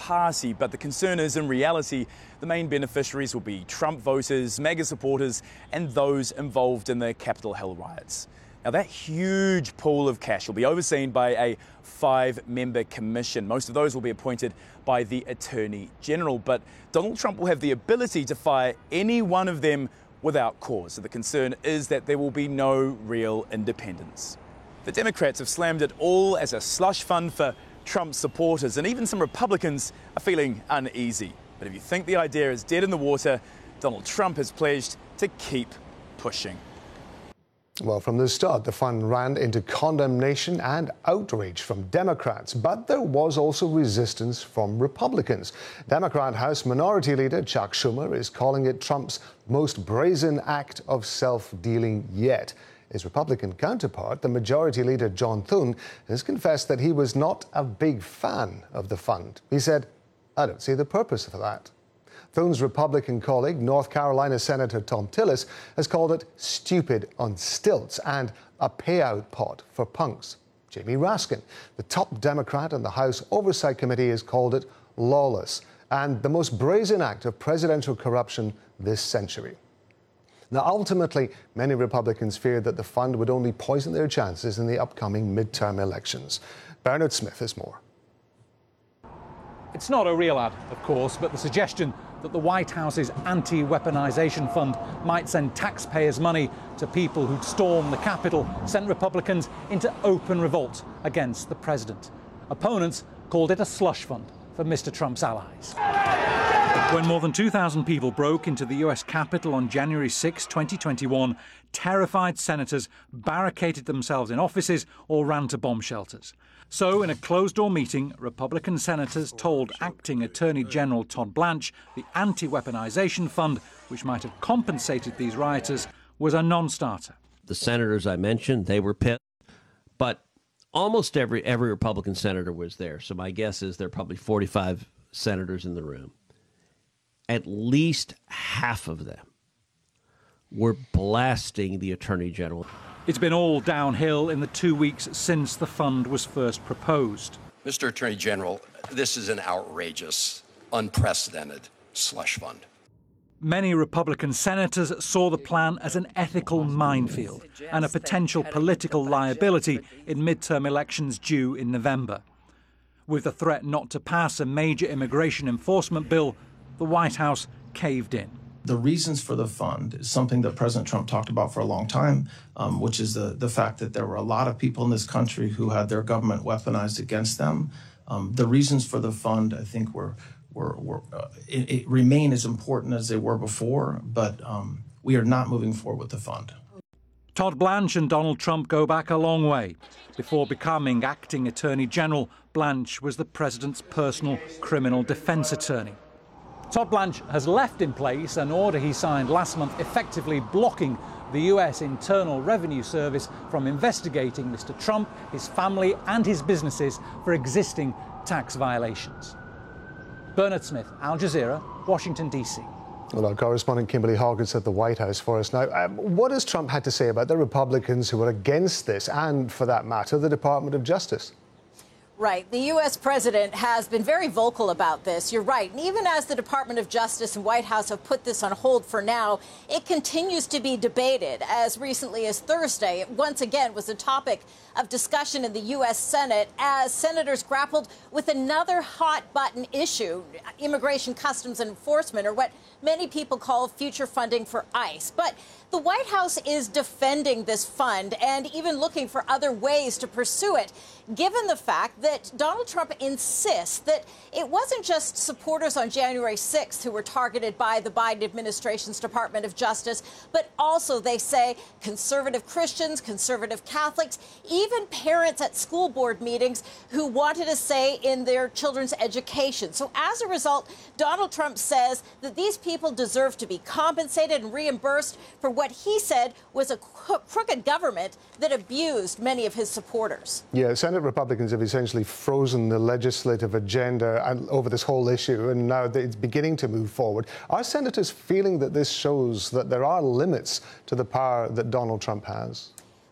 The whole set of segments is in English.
party, but the concern is, in reality, the main beneficiaries will be Trump voters, MAGA supporters, and those involved in the Capitol Hill riots. Now, that huge pool of cash will be overseen by a 5-member commission. Most of those will be appointed by the Attorney General, but Donald Trump will have the ability to fire any one of them without cause. So the concern is that there will be no real independence. The Democrats have slammed it all as a slush fund for Trump supporters, and even some Republicans are feeling uneasy. But if you think the idea is dead in the water, Donald Trump has pledged to keep pushing. Well, from the start, the fund ran into condemnation and outrage from Democrats, but there was also resistance from Republicans. Democrat House Minority Leader Chuck Schumer is calling it Trump's most brazen act of self-dealing yet. His Republican counterpart, the Majority Leader John Thune, has confessed that he was not a big fan of the fund. He said, "I don't see the purpose of that." Thune's Republican colleague, North Carolina Senator Thom Tillis, has called it stupid on stilts and a payout pot for punks. Jamie Raskin, the top Democrat on the House Oversight Committee, has called it lawless and the most brazen act of presidential corruption this century. Now, ultimately, many Republicans feared that the fund would only poison their chances in the upcoming midterm elections. Bernard Smith has more. It's not a real ad, of course, but the suggestion that the White House's anti-weaponization fund might send taxpayers' money to people who'd storm the Capitol sent Republicans into open revolt against the president. Opponents called it a slush fund for Mr. Trump's allies. When more than 2,000 people broke into the US Capitol on January 6, 2021, terrified senators barricaded themselves in offices or ran to bomb shelters. So, in a closed-door meeting, Republican senators told Acting Attorney General Todd Blanche the anti-weaponization fund, which might have compensated these rioters, was a non-starter. The senators I mentioned, they were pissed, but almost every Republican senator was there. So my guess is there are probably 45 senators in the room. At least half of them were blasting the Attorney General. It's been all downhill in the 2 weeks since the fund was first proposed. Mr. Attorney General, this is an outrageous, unprecedented slush fund. Many Republican senators saw the plan as an ethical minefield and a potential political liability in midterm elections due in November. With the threat not to pass a major immigration enforcement bill, the White House caved in. The reasons for the fund is something that President Trump talked about for a long time, which is the fact that there were a lot of people in this country who had their government weaponized against them. The reasons for the fund, I think, it remain as important as they were before, but we are not moving forward with the fund. Todd Blanche and Donald Trump go back a long way. Before becoming Acting Attorney General, Blanche was the president's personal criminal defense attorney. Todd Blanche has left in place an order he signed last month effectively blocking the US Internal Revenue Service from investigating Mr. Trump, his family and his businesses for existing tax violations. Bernard Smith, Al Jazeera, Washington, D.C. Well, our correspondent Kimberly Hogg is at the White House for us now. What has Trump had to say about the Republicans who are against this and, for that matter, the Department of Justice? Right. The U.S. president has been very vocal about this. You're right. And even as the Department of Justice and White House have put this on hold for now, it continues to be debated. As recently as Thursday, it once again was a topic of discussion in the U.S. Senate as senators grappled with another hot-button issue, immigration customs and enforcement, or what many people call future funding for ICE. But the White House is defending this fund and even looking for other ways to pursue it, given the fact that Donald Trump insists that it wasn't just supporters on January 6th who were targeted by the Biden administration's Department of Justice, but also, they say, conservative Christians, conservative Catholics, even parents at school board meetings who wanted a say in their children's education. So as a result, Donald Trump says that these people deserve to be compensated and reimbursed for what he said was a crooked government that abused many of his supporters. Yeah, Senate Republicans have essentially frozen the legislative agenda over this whole issue, and now it's beginning to move forward. Are senators feeling that this shows that there are limits to the power that Donald Trump has?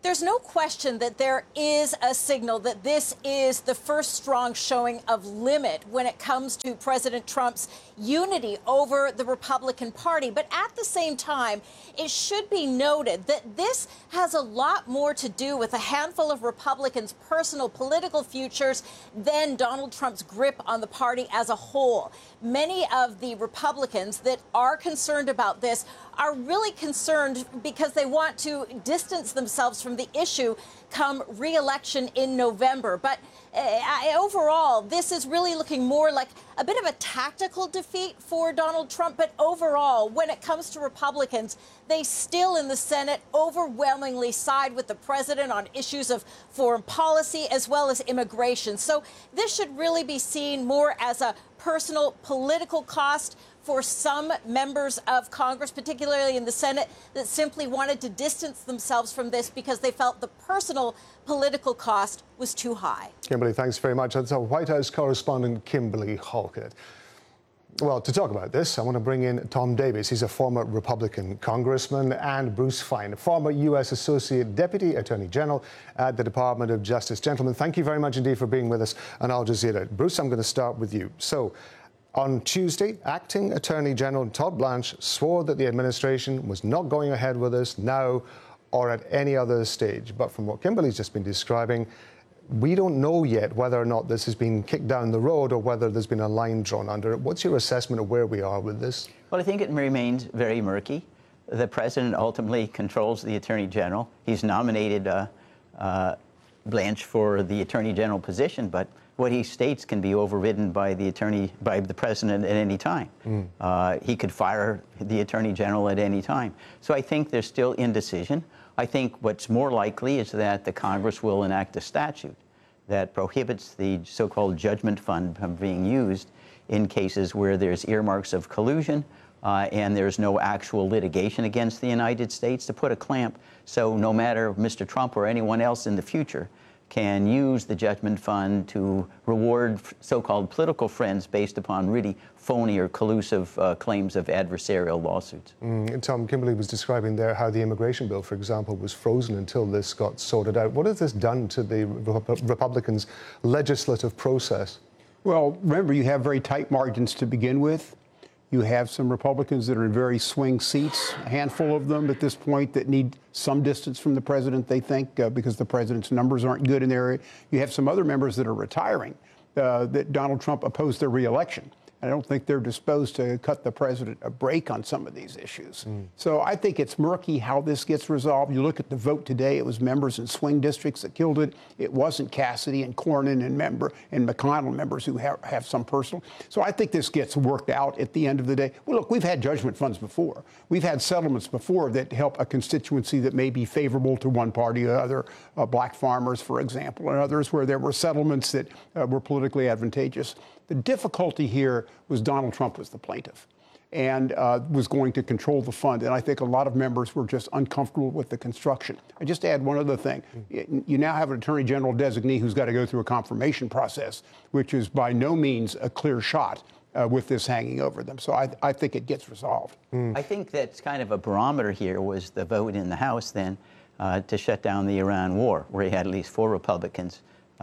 There's no question that there is a signal that this is the first strong showing of limit when it comes to President Trump's unity over the Republican Party. But at the same time, it should be noted that this has a lot more to do with a handful of Republicans' personal political futures than Donald Trump's grip on the party as a whole. Many of the Republicans that are concerned about this are really concerned because they want to distance themselves from the issue come re-election in November. But overall, this is really looking more like a bit of a tactical defeat for Donald Trump. But overall, when it comes to Republicans, they still in the Senate overwhelmingly side with the president on issues of foreign policy as well as immigration. So this should really be seen more as a personal political cost for some members of Congress, particularly in the Senate, that simply wanted to distance themselves from this because they felt the personal political cost was too high. Kimberly, thanks very much. That's our White House correspondent, Kimberly Halkett. Well, to talk about this, I want to bring in Tom Davis. He's a former Republican congressman, and Bruce Fein, former U.S. Associate Deputy Attorney General at the Department of Justice. Gentlemen, thank you very much indeed for being with us on Al Jazeera. Bruce, I'm going to start with you. So, on Tuesday, Acting Attorney General Todd Blanche swore that the administration was not going ahead with this now or at any other stage. But from what Kimberly's just been describing, we don't know yet whether or not this has been kicked down the road or whether there's been a line drawn under it. What's your assessment of where we are with this? Well, I think it remains very murky. The president ultimately controls the attorney general. He's nominated Blanche for the attorney general position, but what he states can be overridden by the president at any time. He could fire the attorney general at any time. So I think there's still indecision. I think what's more likely is that the Congress will enact a statute that prohibits the so-called judgment fund from being used in cases where there's earmarks of collusion and there's no actual litigation against the United States, to put a clamp so no matter Mr. Trump or anyone else in the future can use the judgment fund to reward so-called political friends based upon really phony or collusive claims of adversarial lawsuits. Tom, Kimberly was describing there how the immigration bill, for example, was frozen until this got sorted out. What has this done to the Republicans' legislative process? Well, remember, you have very tight margins to begin with. You have some Republicans that are in very swing seats, a handful of them at this point that need some distance from the president, they think, because the president's numbers aren't good in their area. You have some other members that are retiring that Donald Trump opposed their reelection. I don't think they're disposed to cut the president a break on some of these issues. So I think it's murky how this gets resolved. You look at the vote today, it was members in swing districts that killed it. It wasn't Cassidy and Cornyn and McConnell, members who have some personal. So I think this gets worked out at the end of the day. Well, look, we've had judgment funds before. We've had settlements before that help a constituency that may be favorable to one party or other, black farmers, for example, and others where there were settlements that were politically advantageous. The difficulty here was Donald Trump was the plaintiff and was going to control the fund. And I think a lot of members were just uncomfortable with the construction. I just add one other thing. You now have an attorney general designee who's got to go through a confirmation process, which is by no means a clear shot with this hanging over them. So I think it gets resolved. I think that's kind of a barometer here was the vote in the House then to shut down the Iran war, where you had at least 4 Republicans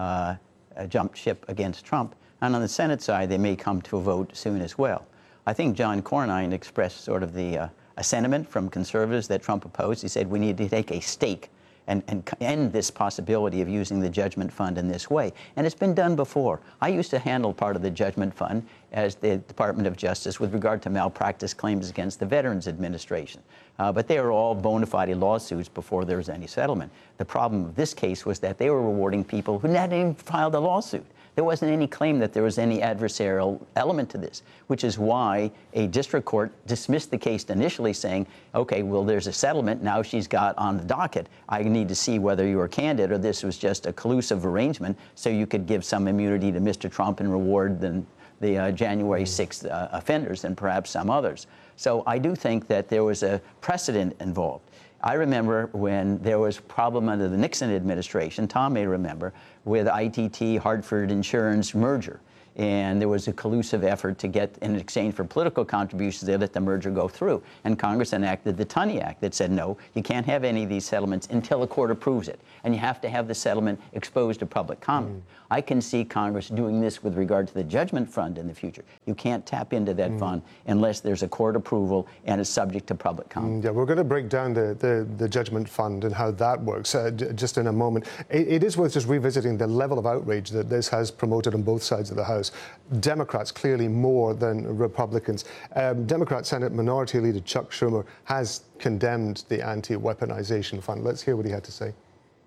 jump ship against Trump. And on the Senate side, they may come to a vote soon as well. I think John Cornyn expressed sort of a sentiment from conservatives that Trump opposed. He said we need to take a stake and end this possibility of using the judgment fund in this way. And it's been done before. I used to handle part of the judgment fund as the Department of Justice with regard to malpractice claims against the Veterans Administration. But they were all bona fide lawsuits before there was any settlement. The problem of this case was that they were rewarding people who hadn't even filed a lawsuit. There wasn't any claim that there was any adversarial element to this, which is why a district court dismissed the case initially saying, okay, well, there's a settlement. Now she's got on the docket. I need to see whether you were candid or this was just a collusive arrangement so you could give some immunity to Mr. Trump and reward the January 6th offenders and perhaps some others. So I do think that there was a precedent involved. I remember when there was a problem under the Nixon administration, Tom may remember, with ITT Hartford Insurance merger. and there was a collusive effort to get, in exchange for political contributions, they let the merger go through. And Congress enacted the Tunney Act that said, no, you can't have any of these settlements until a court approves it, and you have to have the settlement exposed to public comment. I can see Congress doing this with regard to the judgment fund in the future. You can't tap into that fund unless there's a court approval and is subject to public comment. Yeah, we're going to break down the judgment fund and how that works just in a moment. It is worth just revisiting the level of outrage that this has promoted on both sides of the House. Democrats clearly more than Republicans. Democrat Senate Minority Leader Chuck Schumer has condemned the anti-weaponization fund. Let's hear what he had to say.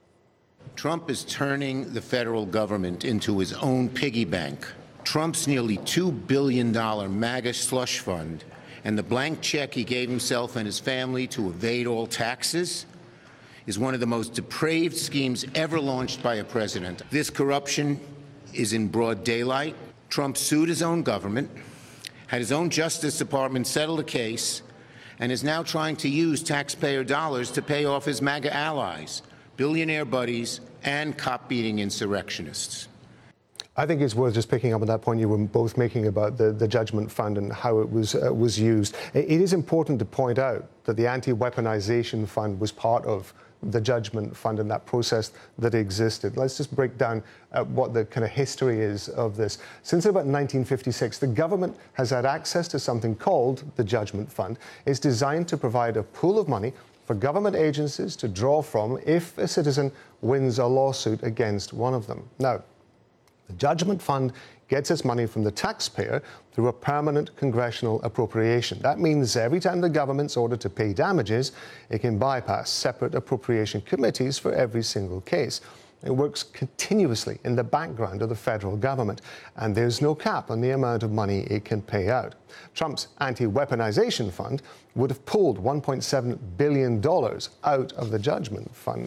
Trump is turning the federal government into his own piggy bank. Trump's nearly $2 billion MAGA slush fund and the blank check he gave himself and his family to evade all taxes is one of the most depraved schemes ever launched by a president. This corruption is in broad daylight. Trump sued his own government, had his own Justice Department settle the case, and is now trying to use taxpayer dollars to pay off his MAGA allies, billionaire buddies, and cop-beating insurrectionists. I think it's worth just picking up on that point you were both making about the judgment fund and how it was used. It is important to point out that the anti-weaponization fund was part of the judgment fund and that process that existed. Let's just break down what the kind of history is of this. Since about 1956, the government has had access to something called the judgment fund. It's designed to provide a pool of money for government agencies to draw from if a citizen wins a lawsuit against one of them. Now, the judgment fund gets its money from the taxpayer through a permanent congressional appropriation. That means every time the government's ordered to pay damages, it can bypass separate appropriation committees for every single case. It works continuously in the background of the federal government, and there's no cap on the amount of money it can pay out. Trump's anti-weaponization fund would have pulled $1.7 billion out of the judgment fund.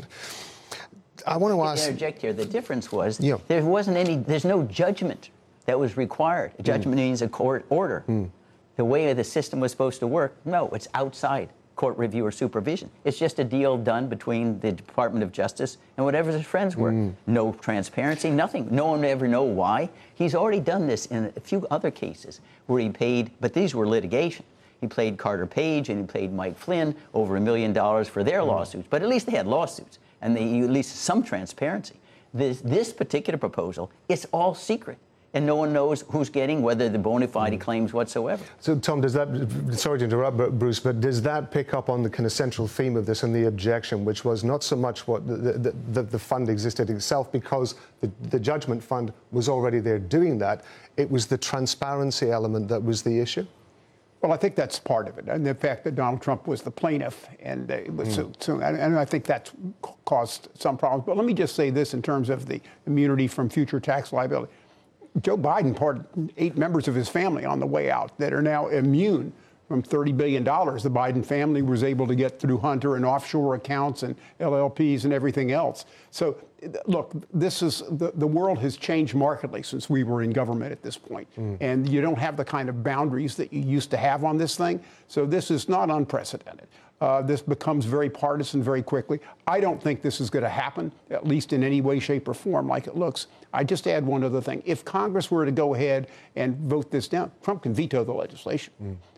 I want to ask... interject here. The difference was there's no judgment that was required. A judgment means a court order. The way the system was supposed to work, no, it's outside court review or supervision. It's just a deal done between the Department of Justice and whatever his friends were. No transparency, nothing. No one would ever know why. He's already done this in a few other cases where he paid, but these were litigation. He paid Carter Page and he paid Mike Flynn over $1 million for their lawsuits, but at least they had lawsuits and they at least some transparency. This particular proposal, it's all secret. And no one knows who's getting, whether the bona fide claims whatsoever. So, Tom, does that, sorry to interrupt, Bruce, but does that pick up on the kind of central theme of this and the objection, which was not so much what the fund existed itself, because the judgment fund was already there doing that. It was the transparency element that was the issue? Well, I think that's part of it, and the fact that Donald Trump was the plaintiff, and it was and I think that's caused some problems. But let me just say this in terms of the immunity from future tax liability. Joe Biden pardoned 8 members of his family on the way out that are now immune from $30 billion. The Biden family was able to get through Hunter and offshore accounts and LLPs and everything else. So, look, this is the world has changed markedly since we were in government at this point. And you don't have the kind of boundaries that you used to have on this thing. So this is not unprecedented. This becomes very partisan very quickly. I don't think this is going to happen, at least in any way, shape, or form like it looks. I just add one other thing. If Congress were to go ahead and vote this down, Trump can veto the legislation.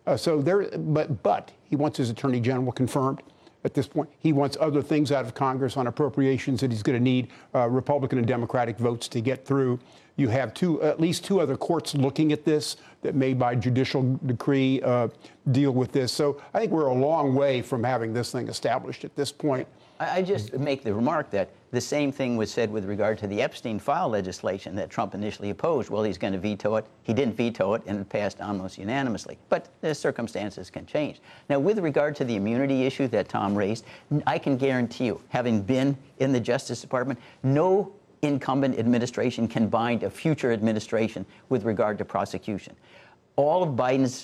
But he wants his attorney general confirmed at this point. He wants other things out of Congress on appropriations that he's going to need Republican and Democratic votes to get through. You have at least two other courts looking at this that may, by judicial decree, deal with this. So I think we're a long way from having this thing established at this point. I just make the remark that the same thing was said with regard to the Epstein file legislation that Trump initially opposed. Well, he's going to veto it. He didn't veto it, and it passed almost unanimously. But the circumstances can change. Now, with regard to the immunity issue that Tom raised, I can guarantee you, having been in the Justice Department, no incumbent administration can bind a future administration with regard to prosecution. All of Biden's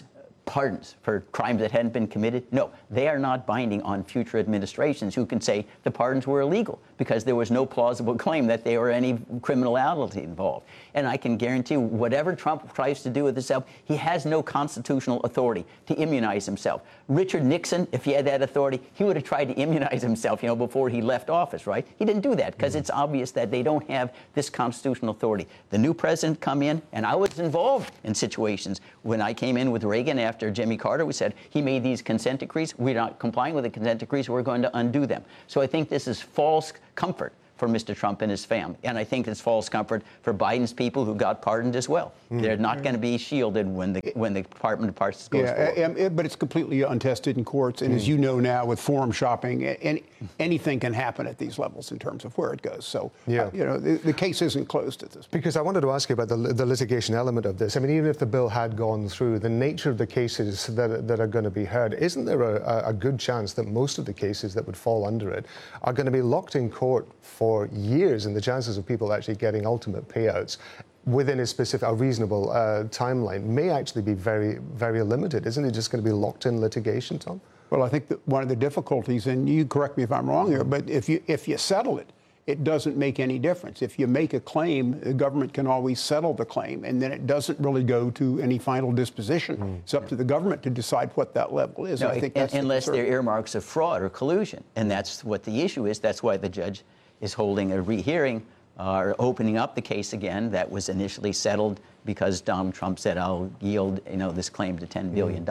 pardons for crimes that hadn't been committed? No, they are not binding on future administrations who can say the pardons were illegal because there was no plausible claim that there were any criminality involved. And I can guarantee whatever Trump tries to do with himself, he has no constitutional authority to immunize himself. Richard Nixon, if he had that authority, he would have tried to immunize himself, before he left office, right? He didn't do that because it's obvious that they don't have this constitutional authority. The new president come in, and I was involved in situations when I came in with Reagan after Jimmy Carter. We said he made these consent decrees. We're not complying with the consent decrees. We're going to undo them. So I think this is false comfort for Mr. Trump and his family. And I think it's false comfort for Biden's people who got pardoned as well. They're not going to be shielded when the Department of Justice goes forward. But it's completely untested in courts. And as you know now, with forum shopping, anything can happen at these levels in terms of where it goes. So, the case isn't closed at this point. Because I wanted to ask you about the litigation element of this. I mean, even if the bill had gone through, the nature of the cases that are going to be heard, isn't there a good chance that most of the cases that would fall under it are going to be locked in court for years, and the chances of people actually getting ultimate payouts within a reasonable timeline may actually be very, very limited? Isn't it just going to be locked in litigation, Tom? Well, I think that one of the difficulties, and you correct me if I'm wrong here, but if you settle it, it doesn't make any difference. If you make a claim, the government can always settle the claim, and then it doesn't really go to any final disposition. It's up to the government to decide what that level is. No, I think that's unless there are earmarks of fraud or collusion, and that's what the issue is. That's why the judge is holding a rehearing or opening up the case again that was initially settled because Donald Trump said, I'll yield this claim to $10 billion.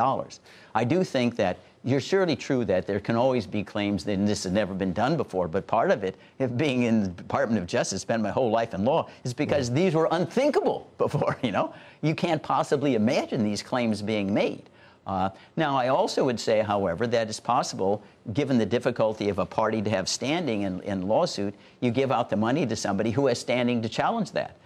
I do think that you're surely true that there can always be claims, and this has never been done before, but part of it, if being in the Department of Justice, spent my whole life in law, is because these were unthinkable before, You can't possibly imagine these claims being made. Now, I also would say, however, that it's possible, given the difficulty of a party to have standing in lawsuit, you give out the money to somebody who has standing to challenge that.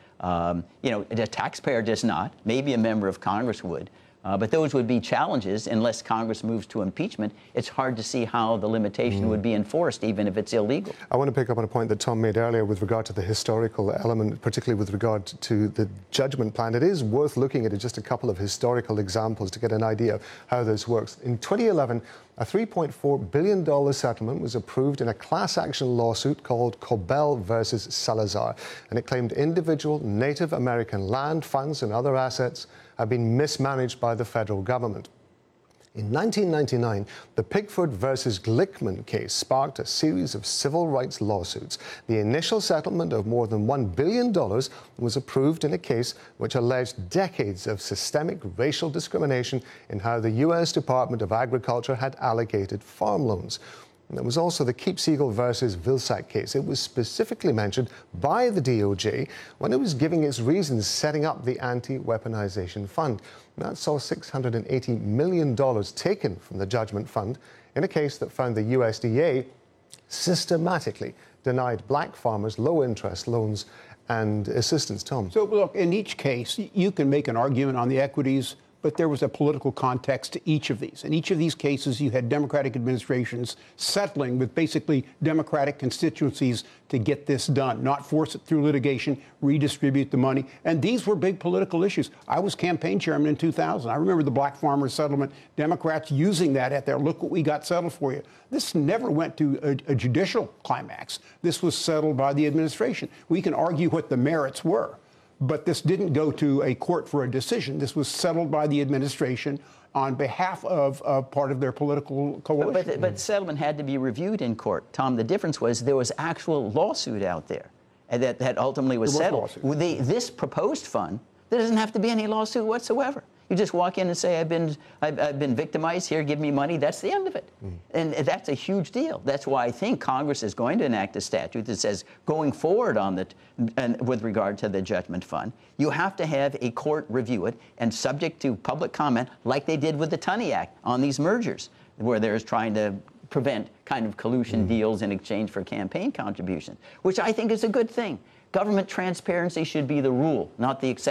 The taxpayer does not. Maybe a member of Congress would. But those would be challenges unless Congress moves to impeachment. It's hard to see how the limitation would be enforced, even if it's illegal. I want to pick up on a point that Tom made earlier with regard to the historical element, particularly with regard to the judgment plan. It is worth looking at just a couple of historical examples to get an idea of how this works. In 2011, a $3.4 billion settlement was approved in a class action lawsuit called Cobell versus Salazar, and it claimed individual Native American land, funds, and other assets have been mismanaged by the federal government. In 1999, the Pigford versus Glickman case sparked a series of civil rights lawsuits. The initial settlement of more than $1 billion was approved in a case which alleged decades of systemic racial discrimination in how the U.S. Department of Agriculture had allocated farm loans. There was also the Keepsiegel versus Vilsack case. It was specifically mentioned by the DOJ when it was giving its reasons setting up the Anti-Weaponization Fund. That saw $680 million taken from the judgment fund in a case that found the USDA systematically denied black farmers low-interest loans and assistance. Tom? So, look, in each case, you can make an argument on the equities, but there was a political context to each of these. In each of these cases, you had Democratic administrations settling with basically Democratic constituencies to get this done, not force it through litigation, redistribute the money. And these were big political issues. I was campaign chairman in 2000. I remember the black farmers settlement, Democrats using that at their, look what we got settled for you. This never went to a judicial climax. This was settled by the administration. We can argue what the merits were, but this didn't go to a court for a decision. This was settled by the administration on behalf of part of their political coalition. But settlement had to be reviewed in court. Tom, the difference was there was actual lawsuit out there and that ultimately was settled. This proposed fund, there doesn't have to be any lawsuit whatsoever. You just walk in and say, I've been victimized here, give me money. That's the end of it. And that's a huge deal. That's why I think Congress is going to enact a statute that says going forward on with regard to the judgment fund, you have to have a court review it and subject to public comment like they did with the Tunney Act on these mergers, where they're trying to prevent kind of collusion deals in exchange for campaign contributions, which I think is a good thing. Government transparency should be the rule, not the exception.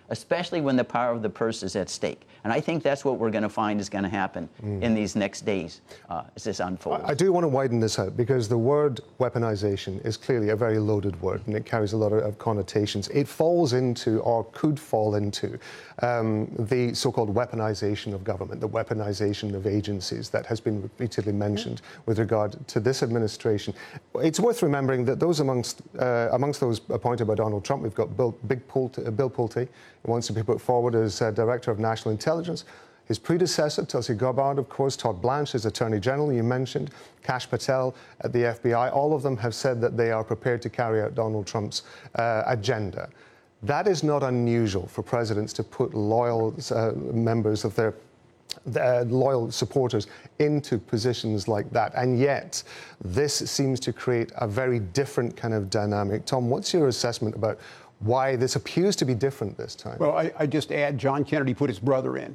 especially when the power of the purse is at stake. And I think that's what we're going to find is going to happen in these next days as this unfolds. I do want to widen this out because the word weaponization is clearly a very loaded word and it carries a lot of connotations. It falls into, or could fall into, the so-called weaponization of government, the weaponization of agencies that has been repeatedly mentioned with regard to this administration. It's worth remembering that those amongst those appointed by Donald Trump, we've got Bill Pulte, who wants to be put forward as Director of National Intelligence. His predecessor, Tulsi Gabbard, of course, Todd Blanche as Attorney General, you mentioned, Kash Patel at the FBI. All of them have said that they are prepared to carry out Donald Trump's agenda. That is not unusual for presidents to put loyal members of their loyal supporters into positions like that. And yet, this seems to create a very different kind of dynamic. Tom, what's your assessment about why this appears to be different this time? Well, I just add, John Kennedy put his brother in.